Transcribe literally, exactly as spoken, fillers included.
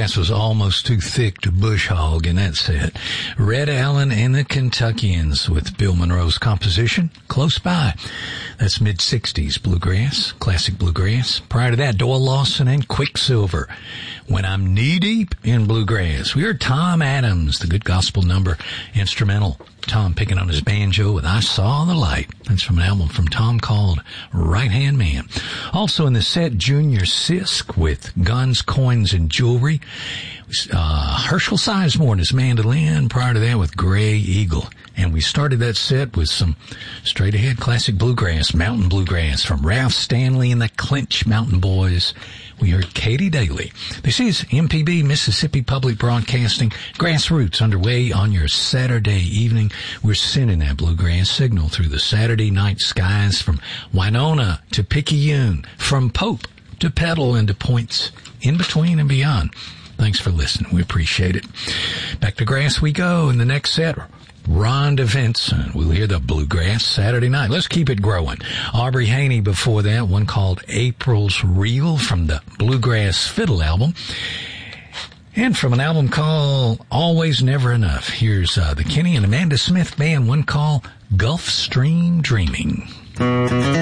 Bluegrass was almost too thick to bush hog in that set. Red Allen and the Kentuckians with Bill Monroe's composition, Close By. That's mid-sixties bluegrass, classic bluegrass. Prior to that, Doyle Lawson and Quicksilver, When I'm Knee-Deep in Bluegrass. We heard Tom Adams, the good gospel number, instrumental. Tom picking on his banjo with I Saw the Light. That's from an album from Tom called Right Hand Man. Also in the set, Junior Sisk with Guns, Coins, and Jewelry. Uh, Herschel Sizemore and his mandolin. Prior to that with Gray Eagle. And we started that set with some straight-ahead classic bluegrass, mountain bluegrass from Ralph Stanley and the Clinch Mountain Boys. We heard Katie Daly. This is M P B, Mississippi Public Broadcasting. Grassroots underway on your Saturday evening. We're sending that bluegrass signal through the Saturday night skies from Winona to Picayune, from Pope to Petal and to points in between and beyond. Thanks for listening. We appreciate it. Back to grass we go in the next set. Rhonda Vincent. We'll hear the bluegrass Saturday night. Let's keep it growing. Aubrey Haney before that, one called April's Reel from the Bluegrass Fiddle album. And from an album called Always Never Enough, here's uh, the Kenny and Amanda Smith Band, one called Gulf Stream Dreaming.